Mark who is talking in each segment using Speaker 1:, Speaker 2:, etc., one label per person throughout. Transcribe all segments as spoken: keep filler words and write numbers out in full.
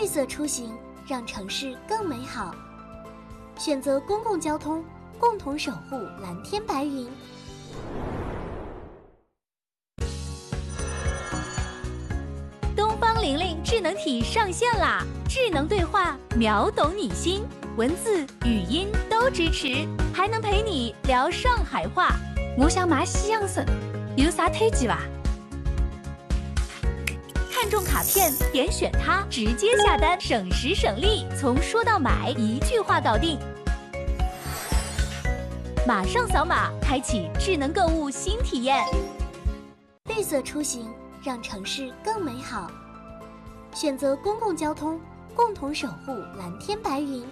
Speaker 1: 绿色出行，让城市更美好。选择公共交通，共同守护蓝天白云。
Speaker 2: 东方玲玲智能体上线啦！智能对话，秒懂你心，文字、语音都支持，还能陪你聊上海话。我想买西洋参，有啥推荐吧？看中卡片，点选它，直接下单，省时省力，从说到买一句话搞定。马上扫码，开启智能购物新体验。
Speaker 1: 绿色出行，让城市更美好。选择公共交通，共同守护蓝天白云。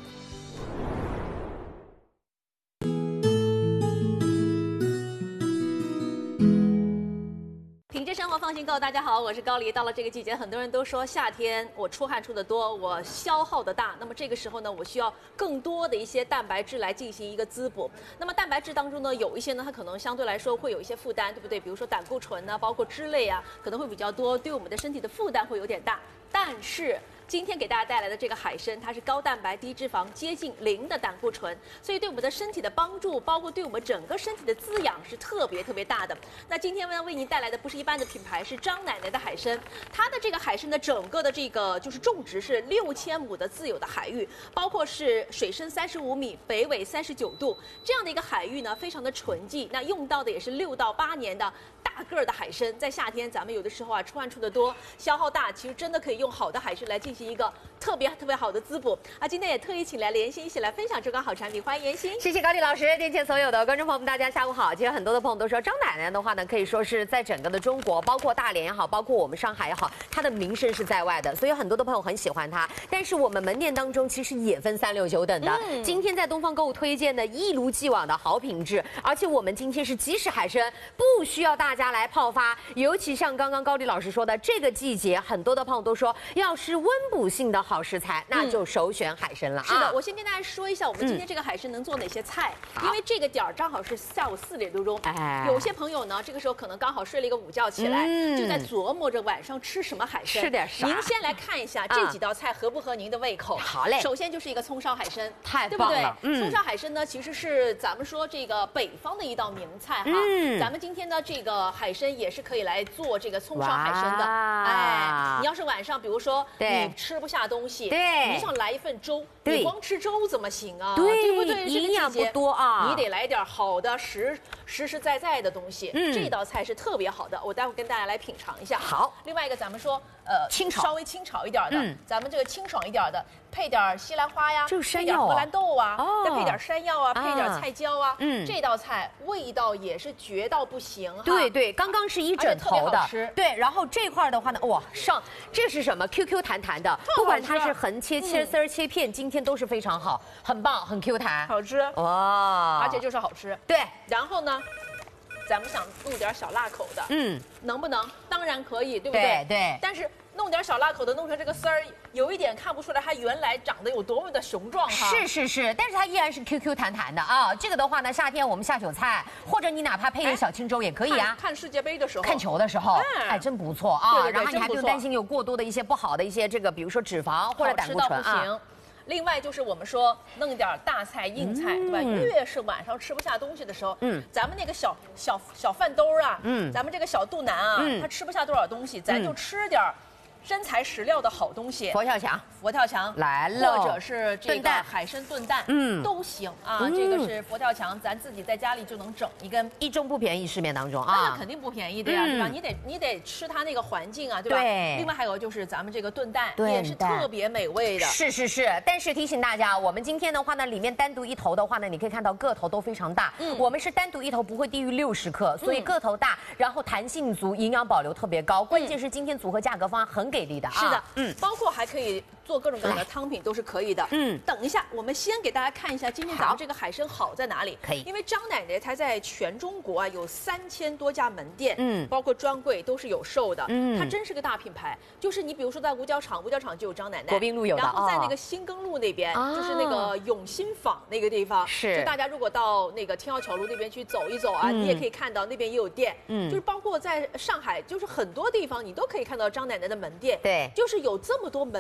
Speaker 3: 品质生活放心购，大家好，我是高黎。到了这个季节，很多人都说夏天我出汗出的多，我消耗的大。那么这个时候呢，我需要更多的一些蛋白质来进行一个滋补。那么蛋白质当中呢，有一些呢，它可能相对来说会有一些负担，对不对？比如说胆固醇呢，包括脂类啊，可能会比较多，对我们的身体的负担会有点大。但是今天给大家带来的这个海参，它是高蛋白、低脂肪、接近零的胆固醇，所以对我们的身体的帮助，包括对我们整个身体的滋养是特别特别大的。那今天呢，为您带来的不是一般的品牌，是张奶奶的海参。它的这个海参的整个的这个就是种植是六千亩的自有的海域，包括是水深三十五米，北纬三十九度这样的一个海域呢，非常的纯净。那用到的也是六到八年的大个儿的海参。在夏天，咱们有的时候啊出汗出的多，消耗大，其实真的可以用好的海参来进行一个特别特别好的滋补啊！今天也特意请来了妍希一起来分享这款好产品，欢迎妍希。
Speaker 4: 谢谢高丽老师，电前所有的观众朋友们，大家下午好。其实很多的朋友都说张奶奶的话呢，可以说是在整个的中国，包括大连也好，包括我们上海也好，她的名声是在外的，所以很多的朋友很喜欢她。但是我们门店当中其实也分三六九等的。嗯、今天在东方购物推荐的一如既往的好品质，而且我们今天是即食海参，不需要大家来泡发。尤其像刚刚高丽老师说的，这个季节很多的朋友都说要是温补性的好食材，那就首选海参了。
Speaker 3: 是的，我先跟大家说一下，我们今天这个海参能做哪些菜，因为这个点儿正好是下午四点多钟。哎，有些朋友呢，这个时候可能刚好睡了一个午觉起来，就在琢磨着晚上吃什么海参，
Speaker 4: 吃点啥。
Speaker 3: 您先来看一下这几道菜合不合您的胃口。
Speaker 4: 好嘞。
Speaker 3: 首先就是一个葱烧海参，
Speaker 4: 太棒了，
Speaker 3: 对不对？葱烧海参呢，其实是咱们说这个北方的一道名菜哈。嗯。咱们今天的这个海参也是可以来做这个葱烧海参的。哎，你要是晚上比如说你吃不下东西，
Speaker 4: 对，
Speaker 3: 你想来一份粥，你光吃粥怎么行啊？
Speaker 4: 对，
Speaker 3: 对不对？
Speaker 4: 营养不多啊，
Speaker 3: 你得来点好的实实实在在的东西。嗯，这道菜是特别好的，我待会跟大家来品尝一下。
Speaker 4: 好，
Speaker 3: 另外一个咱们说呃
Speaker 4: 清炒，
Speaker 3: 稍微清炒一点的，嗯、咱们这个清爽一点的，配点西兰花呀，
Speaker 4: 就是山药、啊、
Speaker 3: 配点荷兰豆啊，
Speaker 4: 哦、
Speaker 3: 再配点山药啊，配点菜椒啊。
Speaker 4: 嗯，
Speaker 3: 这道菜味道也是绝到不行哈。
Speaker 4: 对对，刚刚是一整头的，
Speaker 3: 对，
Speaker 4: 然后这块的话呢，哇，上这是什么 ？Q Q 弹弹的，不管它是横切、切丝儿、切片，今天都是非常好，很棒，很 Q 弹，
Speaker 3: 好吃
Speaker 4: 哇，
Speaker 3: 而且就是好吃。
Speaker 4: 对，
Speaker 3: 然后呢？咱们想弄点小辣口的，嗯，能不能？当然可以，对不对？
Speaker 4: 对对。
Speaker 3: 但是弄点小辣口的，弄成这个丝儿，有一点看不出来它原来长得有多么的雄壮哈。
Speaker 4: 是是是，但是它依然是 Q Q 弹弹的啊。这个的话呢，夏天我们下酒菜，或者你哪怕配点小清粥也可以啊。
Speaker 3: 看世界杯的时候，
Speaker 4: 看球的时候，哎，真不错啊。
Speaker 3: 对对对，
Speaker 4: 然后你还不用担心有过多的一些不好的一些这个，比如说脂肪或者胆固醇啊。
Speaker 3: 另外就是我们说弄点大菜硬菜，嗯、对吧？越是晚上吃不下东西的时候，嗯，咱们那个小小小饭兜啊，嗯，咱们这个小肚腩啊，嗯、他吃不下多少东西，咱就吃点真材实料的好东西。
Speaker 4: 佛跳墙，
Speaker 3: 佛跳墙
Speaker 4: 来了，
Speaker 3: 或者是这个海参炖蛋，嗯，都行啊。嗯、这个是佛跳墙，咱自己在家里就能整一根，
Speaker 4: 一中不便宜，市面当中啊，
Speaker 3: 那肯定不便宜的呀，嗯、对吧？你得你得吃它那个环境啊，对吧？
Speaker 4: 对。
Speaker 3: 另外还有就是咱们这个炖蛋也是特别美味的。
Speaker 4: 是是是，但是提醒大家，我们今天的话呢，里面单独一头的话呢，你可以看到个头都非常大。嗯。我们是单独一头不会低于六十克，所以个头大，然后弹性足，营养保留特别高。关键是今天组合价格方案很给力的啊。
Speaker 3: 是的，嗯，包括还可以做各种各样的汤品，都是可以的。嗯，等一下，我们先给大家看一下今天咱们这个海参好在哪里。
Speaker 4: 可以，
Speaker 3: 因为张奶奶她在全中国啊有三千多家门店，嗯，包括专柜都是有售的。嗯，它真是个大品牌。就是你比如说在五角场，五角场就有张奶奶，
Speaker 4: 国宾路有的，
Speaker 3: 然后在那个新耕路那边，哦、就是那个永新坊那个地方，
Speaker 4: 是，
Speaker 3: 就大家如果到那个天桥桥路那边去走一走啊，嗯、你也可以看到那边也有店。嗯，就是包括在上海，就是很多地方你都可以看到张奶奶的门店。
Speaker 4: 对，
Speaker 3: 就是有这么多门店的。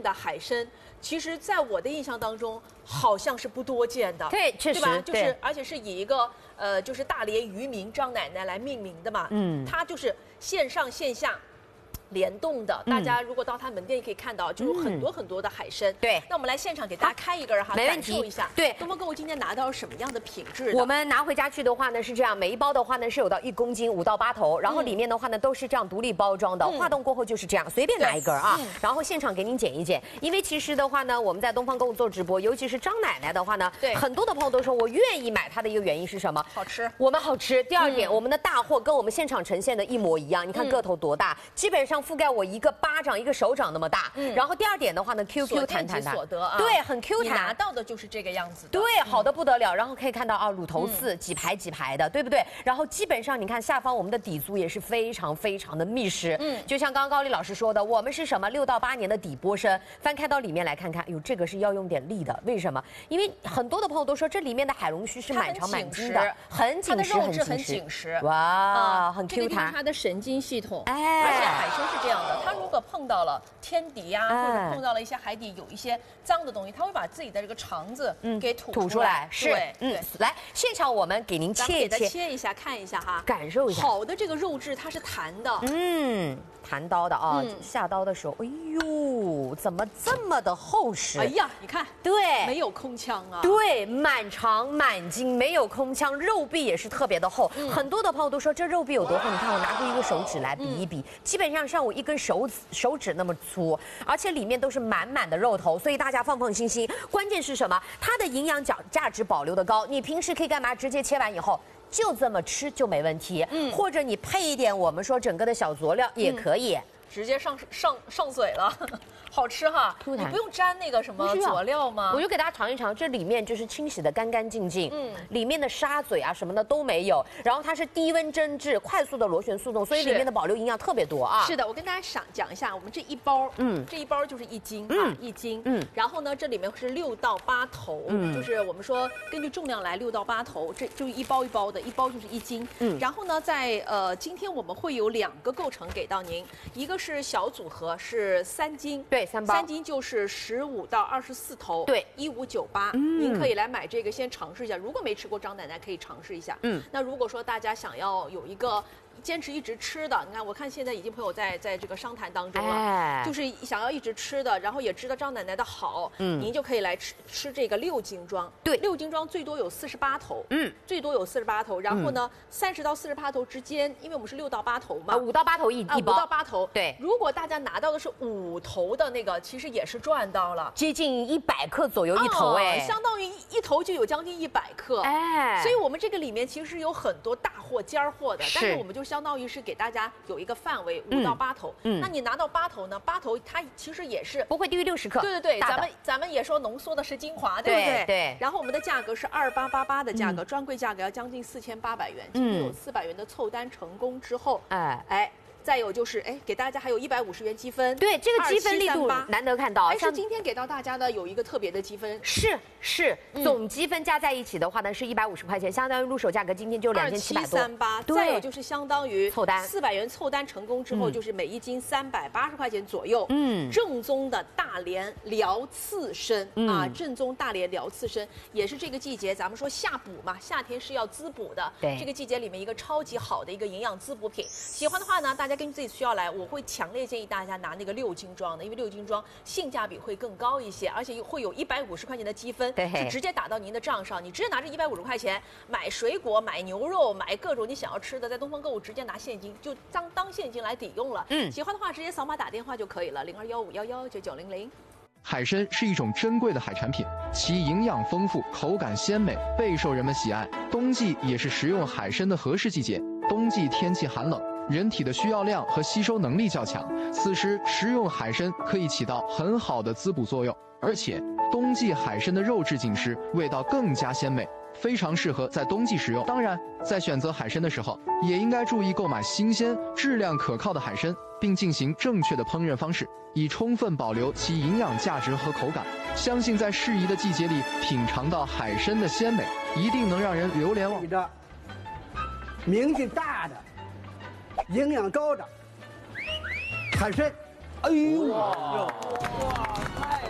Speaker 3: 的海参，其实在我的印象当中好像是不多见的。
Speaker 4: 对，确实，
Speaker 3: 对吧？就是
Speaker 4: 对
Speaker 3: 而且是以一个呃，就是大连渔民张奶奶来命名的嘛。
Speaker 4: 嗯，
Speaker 3: 它就是线上线下联动的，大家如果到它门店可以看到，就有很多很多的海参。
Speaker 4: 对，
Speaker 3: 那我们来现场给大家开一根哈，
Speaker 4: 没问题
Speaker 3: 感受一下。
Speaker 4: 对，
Speaker 3: 东方购物今天拿到什么样的品质的？
Speaker 4: 我们拿回家去的话呢是这样，每一包的话呢是有到一公斤，五到八头，然后里面的话呢都是这样独立包装的，
Speaker 3: 嗯
Speaker 4: 化冻过后就是这样，随便拿一根啊，
Speaker 3: 嗯
Speaker 4: 然后现场给您剪一剪。因为其实的话呢，我们在东方购物做直播，尤其是张奶奶的话呢，
Speaker 3: 对，
Speaker 4: 很多的朋友都说我愿意买它的一个原因是什么？
Speaker 3: 好吃，
Speaker 4: 我们好吃。第二点，
Speaker 3: 嗯
Speaker 4: 我们的大货跟我们现场呈现的一模一样，你看个头多大，基本上覆盖我一个巴掌一个手掌那么大。
Speaker 3: 嗯
Speaker 4: 然后第二点的话呢 ，Q Q 弹弹弹，
Speaker 3: 所得啊，
Speaker 4: 对，很 Q 弹。
Speaker 3: 你拿到的就是这个样子的，
Speaker 4: 对，好的不得了。然后可以看到啊，乳头四几排几排的，对不对？然后基本上你看下方我们的底足也是非常非常的密实。嗯，就像刚刚高丽老师说的，我们是什么六到八年的底波身，翻开到里面来看看，哎呦，这个是要用点力的。为什么？因为很多的朋友都说这里面的海龙须是满长满筋的，很紧实，
Speaker 3: 很很紧实。
Speaker 4: 哇，很 Q 弹。
Speaker 3: 这个就是它的神经系统。
Speaker 4: 哎，
Speaker 3: 而且海参是这样的，它如果碰到了天敌呀、啊，或者碰到了一些海底有一些脏的东西，它会把自己的这个肠子给吐
Speaker 4: 吐出来。是，
Speaker 3: 嗯，
Speaker 4: 来，现场我们给您切一切，
Speaker 3: 切一下，看一下哈，
Speaker 4: 感受一下。
Speaker 3: 好的这个肉质它是弹的，
Speaker 4: 嗯，弹刀的啊，下刀的时候，哎呦，怎么这么的厚实？
Speaker 3: 哎呀，你看，
Speaker 4: 对，
Speaker 3: 没有空腔啊，
Speaker 4: 对，满长满筋，没有空腔，肉壁也是特别的厚。很多的朋友都说这肉壁有多厚，你看我拿出一个手指来比一比，基本上像我一根手指手指那么粗，而且里面都是满满的肉头，所以大家放放心心。关键是什么？它的营养价价值保留的高，你平时可以干嘛？直接切完以后就这么吃就没问题。嗯，或者你配一点我们说整个的小佐料也可以，
Speaker 3: 直接上上上嘴了。好吃哈，你不用沾那个什么佐料吗？
Speaker 4: 我就给大家尝一尝，这里面就是清洗的干干净净，嗯，里面的沙嘴啊什么的都没有，然后它是低温蒸制，快速的螺旋速冻，所以里面的保留营养特别多啊。
Speaker 3: 是的，我跟大家讲讲一下，我们这一包，嗯，这一包就是一斤啊，一斤，嗯，然后呢，这里面是六到八头，嗯，就是我们说根据重量来六到八头，这就一包一包的，一包就是一斤，嗯，然后呢，在呃今天我们会有两个构成给到您，一个是小组合是三斤，
Speaker 4: 对。三包，
Speaker 3: 三斤就是十五到二十四头，
Speaker 4: 对，
Speaker 3: 一五九八，您可以来买这个，先尝试一下。如果没吃过张奶奶，可以尝试一下。嗯，那如果说大家想要有一个坚持一直吃的，你看，我看现在已经朋友在在这个商谈当中了，哎、就是想要一直吃的，然后也知道张奶奶的好，嗯，您就可以来吃吃这个六斤装。
Speaker 4: 对，
Speaker 3: 六斤装最多有四十八头，嗯，最多有四十八头。然后呢，三十到四十八头之间，因为我们是六到八头嘛，
Speaker 4: 啊，五到八头一一包，
Speaker 3: 五到八头。
Speaker 4: 对，
Speaker 3: 如果大家拿到的是五头的那个，其实也是赚到了，
Speaker 4: 接近一百克左右一头，哎、
Speaker 3: 哦，相当于一头就有将近一百克，哎，所以我们这个里面其实有很多大货尖儿货的，但是我们就相当于是给大家有一个范围，五到八头。嗯，那你拿到八头呢？八头它其实也是
Speaker 4: 不会低于六十克。
Speaker 3: 对对对，咱们咱们也说浓缩的是精华，对不对？
Speaker 4: 对。
Speaker 3: 然后我们的价格是二八八八的价格，专柜价格要将近四千八百元，今天有四百元的凑单成功之后，哎哎。再有就是，哎，给大家还有一百五十元积分，
Speaker 4: 对，这个积分力度难得看到。
Speaker 3: 哎，是今天给到大家的有一个特别的积分，
Speaker 4: 是是，总积分加在一起的话呢是一百五十块钱，相当于入手价格今天就两千七百多。
Speaker 3: 二七三八，再有就是相当于
Speaker 4: 凑单
Speaker 3: 四百元凑单成功之后，就是每一斤三百八十块钱左右。嗯，正宗的大连辽刺参啊，正宗大连辽刺参也是这个季节咱们说夏补嘛，夏天是要滋补的。
Speaker 4: 对，
Speaker 3: 这个季节里面一个超级好的一个营养滋补品。喜欢的话呢，大家根据自己需要来。我会强烈建议大家拿那个六斤装的，因为六斤装性价比会更高一些，而且会有一百五十块钱的积分，是直接打到您的账上。你直接拿着一百五十块钱买水果、买牛肉、买各种你想要吃的，在东方购物直接拿现金，就当当现金来抵用了。嗯，喜欢的话直接扫码打电话就可以了，零二幺五幺幺九九零零。
Speaker 5: 海参是一种珍贵的海产品，其营养丰富，口感鲜美，备受人们喜爱。冬季也是食用海参的合适季节。冬季天气寒冷，人体的需要量和吸收能力较强，此时食用海参可以起到很好的滋补作用。而且冬季海参的肉质紧实，味道更加鲜美，非常适合在冬季食用。当然，在选择海参的时候，也应该注意购买新鲜、质量可靠的海参，并进行正确的烹饪方式，以充分保留其营养价值和口感。相信在适宜的季节里品尝到海参的鲜美，一定能让人流连忘返。
Speaker 6: 名气大的、营养高的海参，哎呦，哇！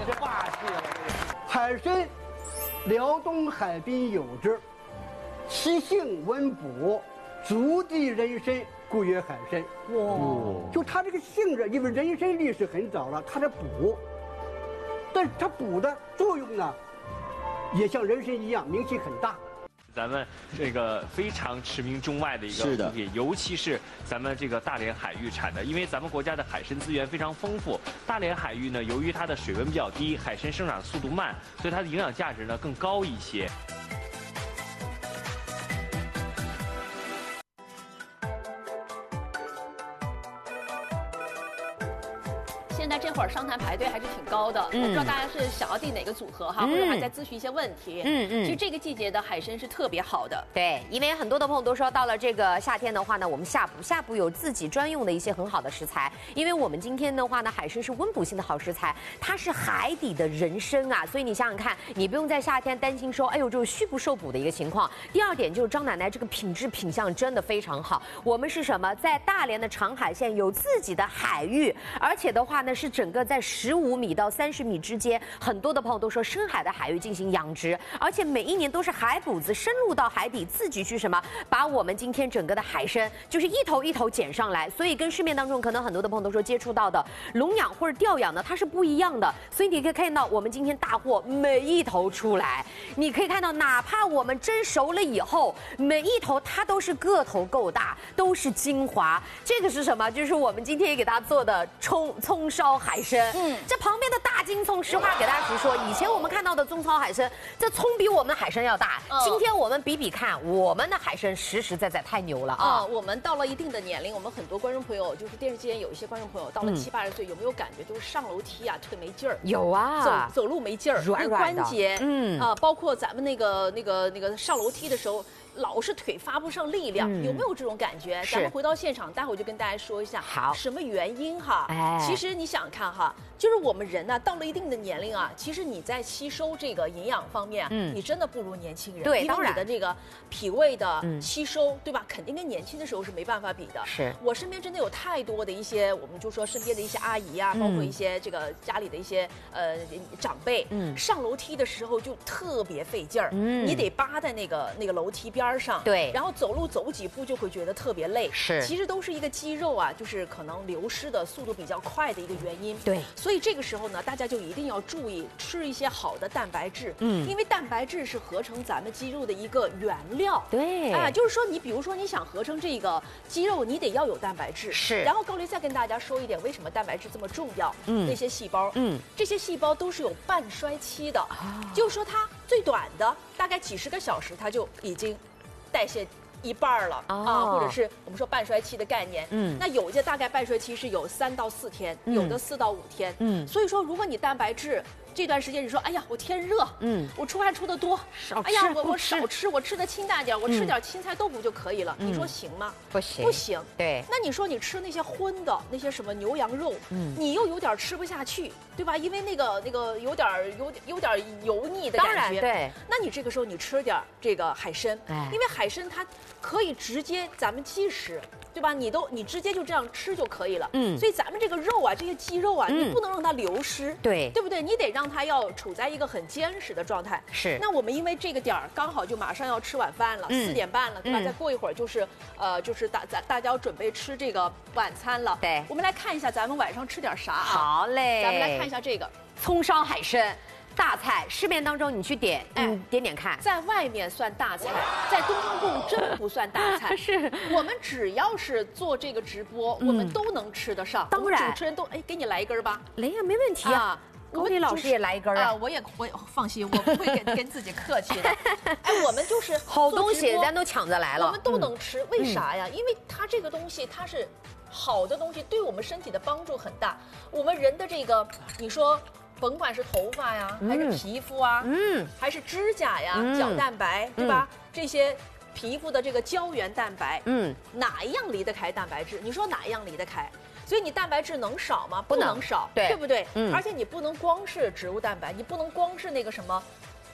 Speaker 6: 是霸气了。海参，辽东海滨有之，其性温补，足地人参，故曰海参。哇，就它这个性质，因为人参历史很早了，它的补，但是它补的作用呢，也像人参一样，名气很大。
Speaker 7: 咱们这个非常驰名中外的一个物品，尤其是咱们这个大连海域产的，因为咱们国家的海参资源非常丰富。大连海域呢，由于它的水温比较低，海参生长速度慢，所以它的营养价值呢更高一些。
Speaker 3: 现在这会儿商谈排队还是挺高的，嗯、我不知道大家是想要订哪个组合哈，嗯、或者还在咨询一些问题。嗯嗯。其实这个季节的海参是特别好的。
Speaker 4: 对，因为很多的朋友都说，到了这个夏天的话呢，我们下补，下补有自己专用的一些很好的食材。因为我们今天的话呢，海参是温补性的好食材，它是海底的人参啊，所以你想想看，你不用在夏天担心说，哎呦，这种虚不受补的一个情况。第二点就是张奶奶这个品质品相真的非常好。我们是什么？在大连的长海县有自己的海域，而且的话呢，是整个在十五米到三十米之间，很多的朋友都说深海的海域进行养殖，而且每一年都是海捕子深入到海底，自己去什么，把我们今天整个的海参就是一头一头捡上来，所以跟市面当中可能很多的朋友都说接触到的笼养或者钓养的它是不一样的，所以你可以看到我们今天大货每一头出来，你可以看到哪怕我们蒸熟了以后，每一头它都是个头够大，都是精华。这个是什么？就是我们今天也给大家做的葱葱烧海参。嗯，这旁边的大金葱，实话给大家直说，以前我们看到的葱烧海参，这葱比我们的海参要大。嗯、今天我们比比看，我们的海参实实在在太牛了啊！
Speaker 3: 嗯、我们到了一定的年龄，我们很多观众朋友，就是电视机前有一些观众朋友到了七八十岁，有没有感觉就是上楼梯啊，腿没劲儿？
Speaker 4: 有啊，
Speaker 3: 走走路没劲儿，
Speaker 4: 软软的，
Speaker 3: 关节，嗯啊，包括咱们那个那个那个上楼梯的时候。老是腿发不上力量，嗯、有没有这种感觉？咱们回到现场，待会儿就跟大家说一下，
Speaker 4: 好，
Speaker 3: 什么原因哈？哎，其实你想看哈，就是我们人呢，到了一定的年龄啊，其实你在吸收这个营养方面，嗯，你真的不如年轻人，
Speaker 4: 对，
Speaker 3: 因为你的这个脾胃的吸收，嗯、对吧？肯定跟年轻的时候是没办法比的。
Speaker 4: 是
Speaker 3: 我身边真的有太多的一些，我们就说身边的一些阿姨啊，嗯、包括一些这个家里的一些呃长辈，嗯，上楼梯的时候就特别费劲儿，嗯，你得扒在那个那个楼梯边上，
Speaker 4: 对，
Speaker 3: 然后。走路走几步就会觉得特别累，
Speaker 4: 是，
Speaker 3: 其实都是一个肌肉啊，就是可能流失的速度比较快的一个原因。
Speaker 4: 对，
Speaker 3: 所以这个时候呢，大家就一定要注意吃一些好的蛋白质，嗯，因为蛋白质是合成咱们肌肉的一个原料。
Speaker 4: 对，
Speaker 3: 啊，就是说你比如说你想合成这个肌肉，你得要有蛋白质。
Speaker 4: 是，
Speaker 3: 然后高丽再跟大家说一点，为什么蛋白质这么重要？嗯，那些细胞，嗯，这些细胞都是有半衰期的，啊、就是说它最短的大概几十个小时，它就已经代谢。一半了、哦、啊，或者是我们说半衰期的概念，嗯，那有些大概半衰期是有三到四天，嗯、有的四到五天，嗯，所以说如果你蛋白质这段时间你说，哎呀，我天热，嗯，我出汗出的多，
Speaker 4: 少吃，
Speaker 3: 哎呀，我我少吃，我吃的清淡点，我吃点青菜豆腐就可以了，嗯、你说行吗？
Speaker 4: 不行，
Speaker 3: 不行，
Speaker 4: 对。
Speaker 3: 那你说你吃那些荤的，那些什么牛羊肉，嗯，你又有点吃不下去，对吧？因为那个那个有点有有点油腻的感觉，
Speaker 4: 当然对。
Speaker 3: 那你这个时候你吃点这个海参，哎，因为海参它可以直接咱们即食。对吧？你都你直接就这样吃就可以了。嗯，所以咱们这个肉啊，这些肌肉啊，嗯、你不能让它流失。
Speaker 4: 对，
Speaker 3: 对不对？你得让它要处在一个很坚实的状态。
Speaker 4: 是。
Speaker 3: 那我们因为这个点儿刚好就马上要吃晚饭了，四、嗯、点半了，对吧？嗯、再过一会儿就是呃，就是大咱大家要准备吃这个晚餐了。
Speaker 4: 对。
Speaker 3: 我们来看一下咱们晚上吃点啥啊？
Speaker 4: 好嘞。
Speaker 3: 咱们来看一下这个
Speaker 4: 葱烧海参。大菜，市面当中你去点，嗯，哎、点点看，
Speaker 3: 在外面算大菜，在东方宫真不算大菜。
Speaker 4: 是，
Speaker 3: 我们只要是做这个直播，嗯、我们都能吃得上。
Speaker 4: 当然，
Speaker 3: 主持人都哎，给你来一根吧。
Speaker 4: 来呀，没问题啊。高丽老师也来一根啊！
Speaker 3: 我也我也放心，我不会跟跟自己客气的。哎，我们就是
Speaker 4: 好东西，咱都抢着来了，
Speaker 3: 我们都能吃。为啥呀？因为它这个东西它是好的东西，对我们身体的帮助很大。我们人的这个，你说。甭管是头发呀，还是皮肤啊，嗯，还是指甲呀、嗯、角蛋白，对吧？嗯、这些皮肤的这个胶原蛋白，嗯，哪一样离得开蛋白质？你说哪一样离得开？所以你蛋白质能少吗？不能少，
Speaker 4: 对，
Speaker 3: 对不对？嗯。而且你不能光是植物蛋白，你不能光是那个什么。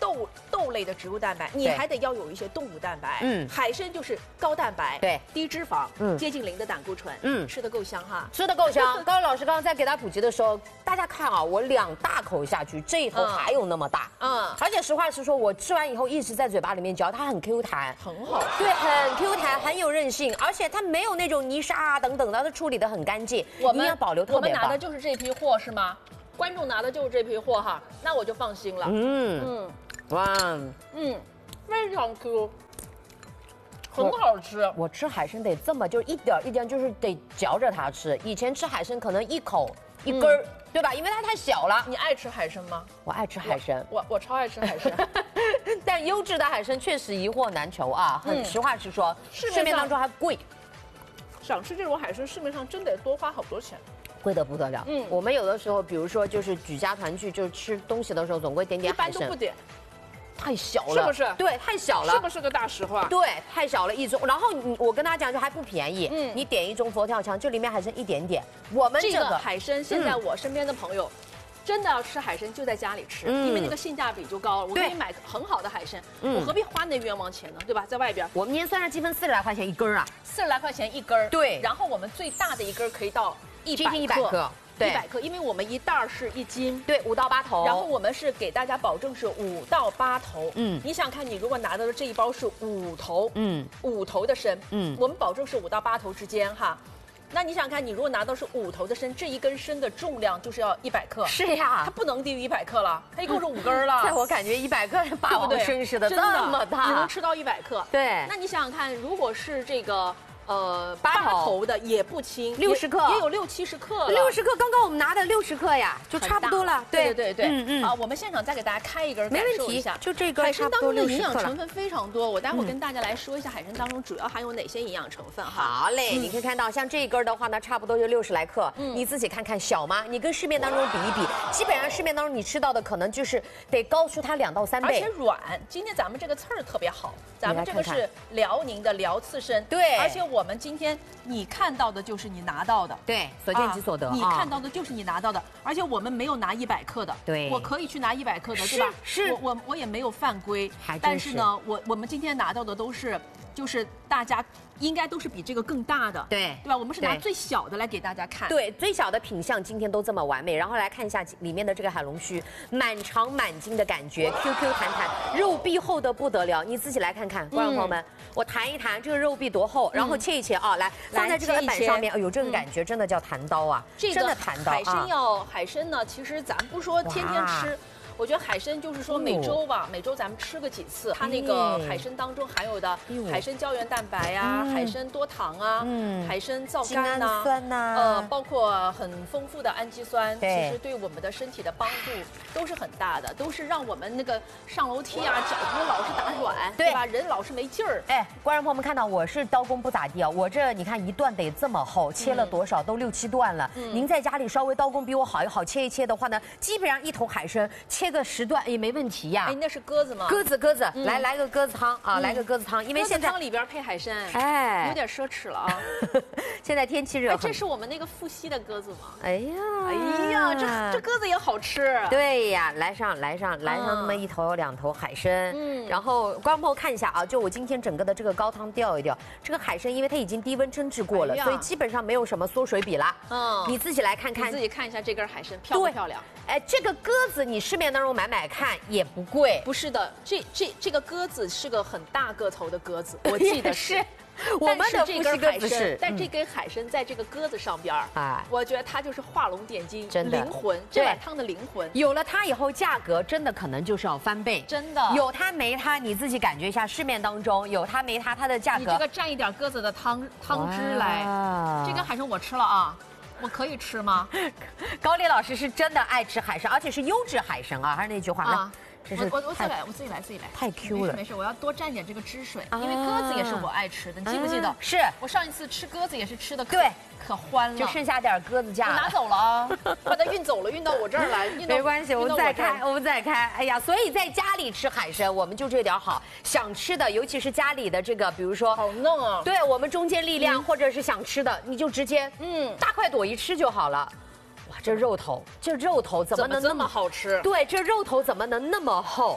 Speaker 3: 豆豆类的植物蛋白，你还得要有一些动物蛋白。嗯，海参就是高蛋白，
Speaker 4: 对，
Speaker 3: 低脂肪，嗯，接近零的胆固醇，嗯，吃的够香哈，
Speaker 4: 吃的够香。高老师刚刚在给他普及的时候，大家看啊，我两大口下去，这一头还有那么大，嗯，而且实话实说，我吃完以后一直在嘴巴里面嚼，它很 Q 弹，
Speaker 3: 很好，
Speaker 4: 对，很 Q 弹，很有韧性，而且它没有那种泥沙啊等等的，它处理的很干净，
Speaker 3: 我们
Speaker 4: 要保留特别棒。
Speaker 3: 我们拿的就是这批货是吗？观众拿的就是这批货哈，那我就放心了。嗯嗯，哇，嗯，非常 Q， 很好吃。
Speaker 4: 我, 我吃海参得这么，就是一点一点，就是得嚼着它吃。以前吃海参可能一口一根儿，嗯、对吧？因为它太小了。
Speaker 3: 你爱吃海参吗？
Speaker 4: 我爱吃海参，
Speaker 3: 我 我, 我超爱吃海参。
Speaker 4: 但优质的海参确实一货难求啊，很、嗯、实话实说，市面当中还贵。
Speaker 3: 想吃这种海参，市面上真得多花好多钱。
Speaker 4: 贵得不得了，嗯，我们有的时候，比如说就是举家团聚，就是吃东西的时候，总归点点海参。
Speaker 3: 一般都不点，
Speaker 4: 太小了，
Speaker 3: 是不是？
Speaker 4: 对，太小了，
Speaker 3: 是不是个大实话？
Speaker 4: 对，太小了一盅。然后你，我跟大家讲，就还不便宜，嗯，你点一盅佛跳墙，这里面还剩一点点。我们这个
Speaker 3: 海参，现在我身边的朋友。真的要吃海参，就在家里吃，嗯、因为那个性价比就高了。我可以买很好的海参，嗯、我何必花那冤枉钱呢？对吧？在外边，
Speaker 4: 我们年算上积分四十来块钱一根啊，
Speaker 3: 四十来块钱一根。
Speaker 4: 对，
Speaker 3: 然后我们最大的一根可以到一百克，一百克，
Speaker 4: 对，
Speaker 3: 一百克，因为我们一袋是一斤，
Speaker 4: 对，五到八头。
Speaker 3: 然后我们是给大家保证是五到八头。嗯，你想看，你如果拿到的这一包是五头，嗯，五头的参，嗯，我们保证是五到八头之间哈。那你想看，你如果拿到是五头的参，这一根参的重量就是要一百克。
Speaker 4: 是呀，
Speaker 3: 它不能低于一百克了，它一共是五根了。
Speaker 4: 在我感觉一百克八毫升似的，这么大，
Speaker 3: 你能吃到一百克。
Speaker 4: 对，
Speaker 3: 那你想想看，如果是这个。呃，八头的也不轻，
Speaker 4: 六十克
Speaker 3: 也有六七十克，
Speaker 4: 六十克，刚刚我们拿的六十克呀，就差不多了。
Speaker 3: 对对对对，嗯嗯。啊，我们现场再给大家开一根，感受一下。
Speaker 4: 就这根，
Speaker 3: 海参当中的营养成分非常多，我待会儿跟大家来说一下海参当中主要含有哪些营养成分哈。
Speaker 4: 好嘞，你可以看到，像这一根的话呢，差不多就六十来克，你自己看看小吗？你跟市面当中比一比，基本上市面当中你吃到的可能就是得高出它两到三倍，
Speaker 3: 而且软。今天咱们这个刺儿特别好，咱们这个是辽宁的辽刺参，
Speaker 4: 对，
Speaker 3: 而且我们今天。你看到的就是你拿到的，
Speaker 4: 对，所见即所得。
Speaker 3: 你看到的就是你拿到的，而且我们没有拿一百克的，
Speaker 4: 对，
Speaker 3: 我可以去拿一百克的，对吧？
Speaker 4: 是，
Speaker 3: 我我我也没有犯规，但是呢，我我们今天拿到的都是，就是大家应该都是比这个更大的，
Speaker 4: 对，
Speaker 3: 对吧？我们是拿最小的来给大家看，
Speaker 4: 对，最小的品相今天都这么完美。然后来看一下里面的这个海龙须，满长满筋的感觉 ，Q Q 弹弹，肉壁厚的不得了。你自己来看看，观众朋友们，我弹一弹这个肉壁多厚，然后切一切啊，来。放在这个案板上面，哎呦，这个感觉真的叫弹刀啊！真的弹刀啊！
Speaker 3: 海参要海参呢，其实咱不说天天吃，我觉得海参就是说每周吧，每周咱们吃个几次。它那个海参当中含有的海参胶原蛋白呀、海参多糖啊、海参皂苷呐、
Speaker 4: 酸呐，
Speaker 3: 呃，包括很丰富的氨基酸，其实对我们的身体的帮助都是很大的，都是让我们那个上楼梯啊，脚不老是打软，对吧？人老是没劲儿。
Speaker 4: 哎，观众朋友们看到我是刀工不咋地啊，我这你看一段得这么厚，切了多少都六七段了。您在家里稍微刀工比我好一好，切一切的话呢，基本上一头海参切个十段也没问题呀。
Speaker 3: 哎，那是鸽子吗？
Speaker 4: 鸽子，鸽子，来来个鸽子汤啊，来个鸽子汤，因为现在
Speaker 3: 汤里边配海参，哎，有点奢侈了啊。
Speaker 4: 现在天气热，
Speaker 3: 这是我们那个富硒的鸽子吗？
Speaker 4: 哎呀，
Speaker 3: 哎呀，这这鸽子也好吃。
Speaker 4: 对呀，来上来上来上那么一头两头海参，嗯，然后观众朋友看一下啊，就我今天整个的这个高汤调一调，这个海参因为它已经低温蒸制过了，所以基本上没有什么缩水比了。嗯，你自己来看看，
Speaker 3: 你自己看一下这根海参漂不漂亮？
Speaker 4: 哎，这个鸽子你市面当中买买看也不贵。
Speaker 3: 不是的，这这这个鸽子是个很大个头的鸽子，我记得是。
Speaker 4: 我们的这根海参，
Speaker 3: 但这根海参在这个鸽子上边儿，哎，我觉得它就是画龙点睛，
Speaker 4: 真的
Speaker 3: 灵魂，这碗汤的灵魂。
Speaker 4: 有了它以后，价格真的可能就是要翻倍，
Speaker 3: 真的。
Speaker 4: 有它没它，你自己感觉一下，市面当中有它没它，它的价格。
Speaker 3: 你这个蘸一点鸽子的汤汤汁来，这根海参我吃了啊。我可以吃吗？
Speaker 4: 高丽老师是真的爱吃海参，而且是优质海参啊！还是那句话，啊，
Speaker 3: 这是我我自己来，我自己来，自己来。
Speaker 4: 太 Q 了，
Speaker 3: 没事，我要多蘸点这个汁水，因为鸽子也是我爱吃的，你记不记得？
Speaker 4: 是
Speaker 3: 我上一次吃鸽子也是吃的
Speaker 4: 对。
Speaker 3: 可欢了，
Speaker 4: 就剩下点鸽子架了，
Speaker 3: 拿走了啊，把它运走了，运到我这儿来。
Speaker 4: 没关系，我们再开，我们再开。哎呀，所以在家里吃海参，我们就这点好，想吃的，尤其是家里的这个，比如说
Speaker 3: 好弄啊，
Speaker 4: 对我们中坚力量，或者是想吃的，你就直接嗯大快朵颐吃就好了。哇，这肉头，这肉头怎么能
Speaker 3: 那么好吃？
Speaker 4: 对，这肉头怎么能那么厚？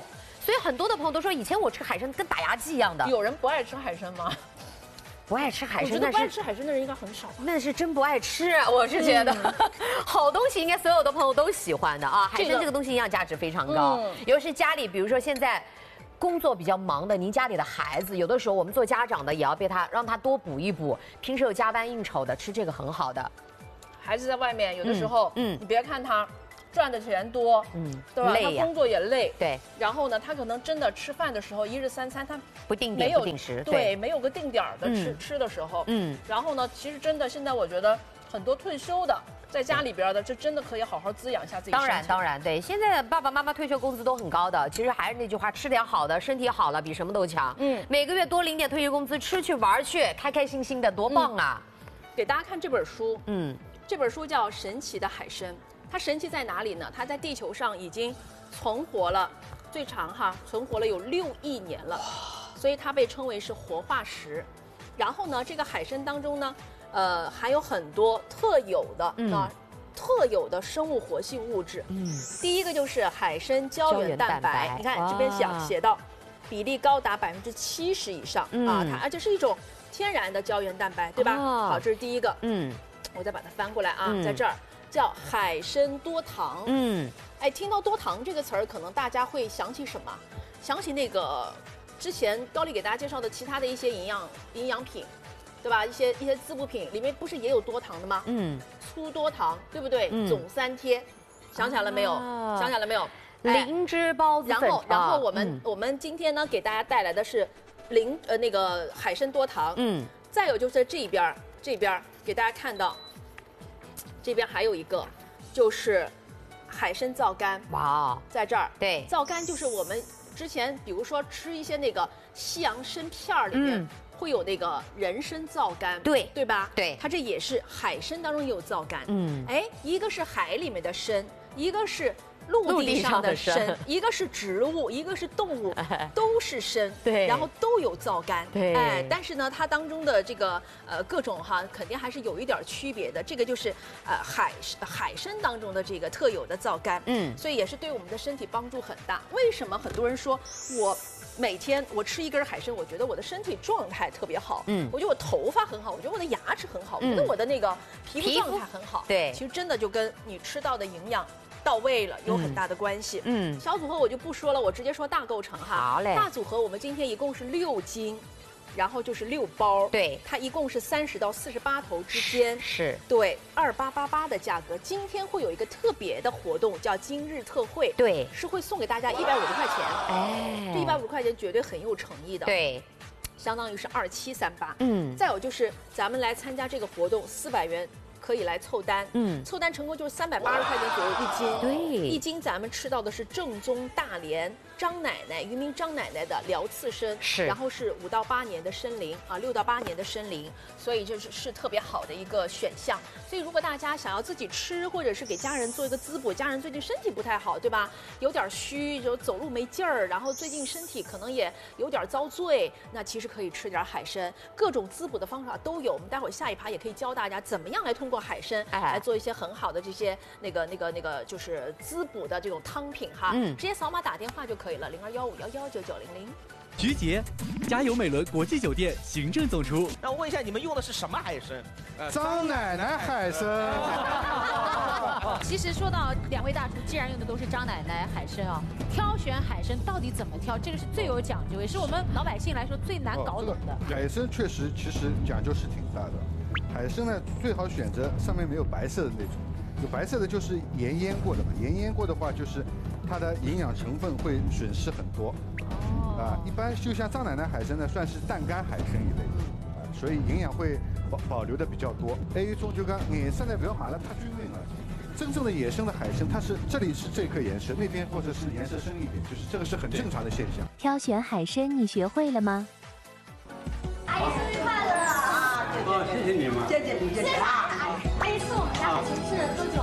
Speaker 4: 所以很多的朋友都说，以前我吃海参跟打牙祭一样的。
Speaker 3: 有人不爱吃海参吗？
Speaker 4: 不爱吃海参，
Speaker 3: 我觉得不爱吃海参的人应该很少。
Speaker 4: 那是真不爱吃，我是觉得，嗯、好东西应该所有的朋友都喜欢的啊。海参这个东西营养价值非常高，嗯、尤其是家里，比如说现在。工作比较忙的，您家里的孩子，有的时候我们做家长的也要被他让他多补一补。平时有加班应酬的，吃这个很好的。
Speaker 3: 孩子在外面有的时候，嗯，你别看他赚的钱多，嗯，对吧？
Speaker 4: 累呀，
Speaker 3: 他工作也累，
Speaker 4: 对。
Speaker 3: 然后呢，他可能真的吃饭的时候，一日三餐他
Speaker 4: 不定点不定时，
Speaker 3: 对，没有个定点的吃吃的时候，嗯。然后呢，其实真的现在我觉得很多退休的。在家里边的，这真的可以好好滋养一下自己。
Speaker 4: 当然，当然，对，现在爸爸妈妈退休工资都很高的，其实还是那句话，吃点好的，身体好了比什么都强。嗯，每个月多领点退休工资，吃去玩去，开开心心的，多棒啊！
Speaker 3: 嗯、给大家看这本书，嗯，这本书叫《神奇的海参》，它神奇在哪里呢？它在地球上已经存活了最长哈，存活了有六亿年了，所以它被称为是活化石。然后呢，这个海参当中呢。呃，还有很多特有的啊、嗯，特有的生物活性物质。嗯，第一个就是海参胶原蛋白，你看这边写写到，比例高达百分之七十以上、嗯、啊，它而且是一种天然的胶原蛋白，对吧？哦、好，这是第一个。嗯，我再把它翻过来啊，嗯、在这儿叫海参多糖。嗯，哎，听到多糖这个词儿，可能大家会想起什么？想起那个之前高丽给大家介绍的其他的一些营养营养品。对吧？一些一些滋补品里面不是也有多糖的吗？嗯，粗多糖，对不对？嗯、总三贴，想起来了没有？啊、想起来了没有？
Speaker 4: 灵芝孢子粉。
Speaker 3: 然后，然后我们、嗯、我们今天呢，给大家带来的是灵呃那个海参多糖。嗯，再有就是这边这边给大家看到，这边还有一个就是海参皂苷。哇，在这儿。
Speaker 4: 对，
Speaker 3: 皂苷就是我们之前比如说吃一些那个西洋参片里面。嗯会有那个人参皂苷，
Speaker 4: 对
Speaker 3: 对吧？
Speaker 4: 对，
Speaker 3: 它这也是海参当中也有皂苷。嗯，哎，一个是海里面的参，一个是陆地上的参，一个是植物，一个是动物，都是参。
Speaker 4: 对，
Speaker 3: 然后都有皂苷。
Speaker 4: 对，
Speaker 3: 哎，但是呢，它当中的这个呃各种哈，肯定还是有一点区别的。这个就是呃海海参当中的这个特有的皂苷。嗯，所以也是对我们的身体帮助很大。为什么很多人说我？每天我吃一根海参，我觉得我的身体状态特别好。嗯，我觉得我头发很好，我觉得我的牙齿很好，我觉得我的那个皮肤状态很好。
Speaker 4: 对，
Speaker 3: 其实真的就跟你吃到的营养到位了有很大的关系。嗯，小组合我就不说了，我直接说大构成哈。
Speaker 4: 好嘞。
Speaker 3: 大组合我们今天一共是六斤。然后就是六包，
Speaker 4: 对，
Speaker 3: 它一共是三十到四十八头之间，
Speaker 4: 是
Speaker 3: 对二八八八的价格。今天会有一个特别的活动，叫今日特惠，
Speaker 4: 对，
Speaker 3: 是会送给大家一百五十块钱，哎，这一百五十块钱绝对很有诚意的，
Speaker 4: 对，
Speaker 3: 相当于是二七三八，嗯，再有就是咱们来参加这个活动，四百元。可以来凑单，嗯，凑单成功就是三百八十块钱左右一斤，
Speaker 4: 对，
Speaker 3: 一斤咱们吃到的是正宗大连张奶奶渔民张奶奶的辽刺参，
Speaker 4: 是，
Speaker 3: 然后是五到八年的参龄啊，六到八年的参龄，所以这是是特别好的一个选项。所以如果大家想要自己吃，或者是给家人做一个滋补，家人最近身体不太好，对吧？有点虚，就走路没劲儿，然后最近身体可能也有点遭罪，那其实可以吃点海参，各种滋补的方法都有。我们待会儿下一趴也可以教大家怎么样来通过海参来做一些很好的这些那个那个那个就是滋补的这种汤品哈，嗯，直接扫码打电话就可以了，零二幺五幺幺九九零零。
Speaker 8: 菊姐，嘉游美伦国际酒店行政总厨。
Speaker 9: 那我问一下，你们用的是什么海参？
Speaker 10: 呃，张奶奶海参。
Speaker 11: 其实说到两位大厨，既然用的都是张奶奶海参啊，挑选海参到底怎么挑，这个是最有讲究，也是我们老百姓来说最难搞懂的。
Speaker 10: 哦这个、海参确实其实讲究是挺大的。海参呢，最好选择上面没有白色的那种，有白色的就是盐腌过的嘛。盐腌过的话，就是它的营养成分会损失很多。哦。啊，一般就像张奶奶海参呢，算是淡干海参一类的，啊，所以营养会保保留的比较多。还有一种就讲颜色呢，不要买了太均匀了。真正的野生的海参，它是这里是这颗颜色，那边或者是颜色深一点，就是这个是很正常的现象。
Speaker 2: 挑选海参，你学会了吗？
Speaker 12: 阿姨生日快乐啊！
Speaker 10: 哦，谢谢你们，
Speaker 12: 谢谢你，谢谢啊！阿姨吃我们家海参吃了多久了呀？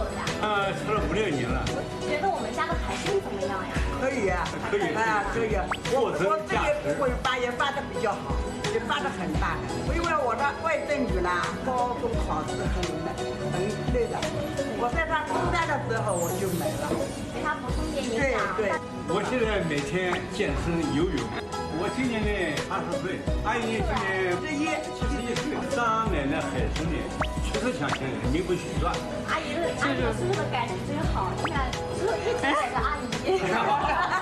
Speaker 13: 啊，吃了五六年了。
Speaker 12: 觉得我们家的海参怎么样呀？
Speaker 14: 可以呀，
Speaker 13: 可以
Speaker 14: 啊，可以。我我自己不会发也发的比较好，也发的很大的。因为我的外甥女呢，高中考试很很累的，我在她初三的时候我就买了，
Speaker 12: 给她补充点营养。
Speaker 14: 对对。
Speaker 13: 我现在每天健身游泳。我今年呢二十岁，阿姨今年
Speaker 14: 十一
Speaker 13: 七十一岁。张奶奶海参呢，确实像现在名不虚传。
Speaker 12: 阿姨的阿姨的身上的感觉真好，你看